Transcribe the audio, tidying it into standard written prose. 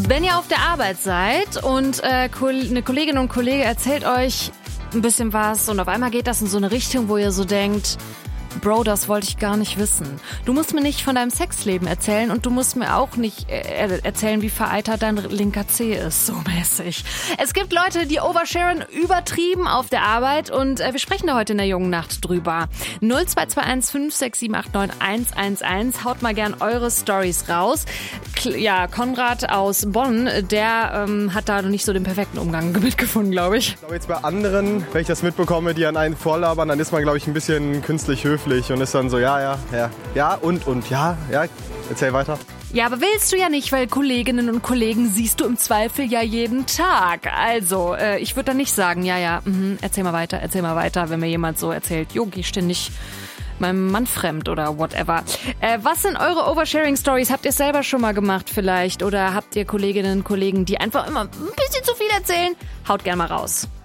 Wenn ihr auf der Arbeit seid und eine Kollegin und Kollege erzählt euch ein bisschen was und auf einmal geht das in so eine Richtung, wo ihr so denkt, Bro, das wollte ich gar nicht wissen. Du musst mir nicht von deinem Sexleben erzählen und du musst mir auch nicht erzählen, wie vereitert dein linker Zeh ist, so mäßig. Es gibt Leute, die oversharen übertrieben auf der Arbeit und wir sprechen da heute in der jungen Nacht drüber. 0221 56789 111. Haut mal gern eure Stories raus. Ja, Konrad aus Bonn, der hat da noch nicht so den perfekten Umgang mitgefunden, glaube ich. Ich glaube jetzt bei anderen, wenn ich das mitbekomme, die an einen vorlabern, dann ist man, glaube ich, ein bisschen künstlich höflich und ist dann so, ja, erzähl weiter. Ja, aber willst du ja nicht, weil Kolleginnen und Kollegen siehst du im Zweifel ja jeden Tag. Also, ich würde dann nicht sagen, erzähl mal weiter, wenn mir jemand so erzählt, jo, geh ständig meinem Mann fremd oder whatever. Was sind eure Oversharing-Stories? Habt ihr es selber schon mal gemacht vielleicht? Oder habt ihr Kolleginnen und Kollegen, die einfach immer ein bisschen zu viel erzählen? Haut gerne mal raus.